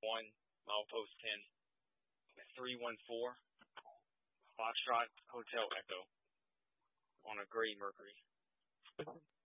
1, milepost 10, 314, Foxtrot Hotel Echo on a gray Mercury.